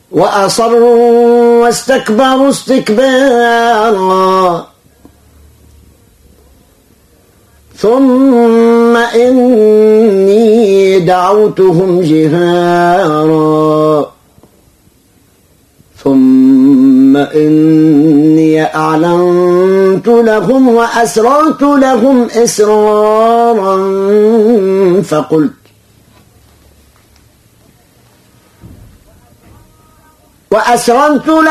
وأصروا واستكبروا استكبارا ثم إني دعوتهم جهارا ثم إني أعلنت لهم وأسررت لهم إسرارا فقلت وأسررت